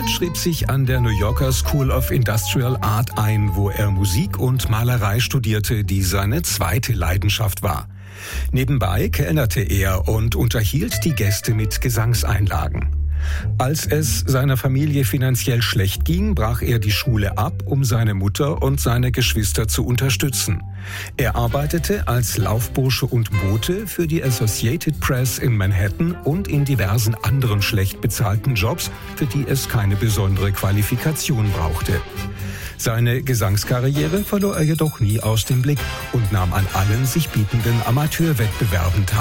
Barnett schrieb sich an der New Yorker School of Industrial Art ein, wo er Musik und Malerei studierte, die seine zweite Leidenschaft war. Nebenbei kellnerte er und unterhielt die Gäste mit Gesangseinlagen. Als es seiner Familie finanziell schlecht ging, brach er die Schule ab, um seine Mutter und seine Geschwister zu unterstützen. Er arbeitete als Laufbursche und Bote für die Associated Press in Manhattan und in diversen anderen schlecht bezahlten Jobs, für die es keine besondere Qualifikation brauchte. Seine Gesangskarriere verlor er jedoch nie aus dem Blick und nahm an allen sich bietenden Amateurwettbewerben teil.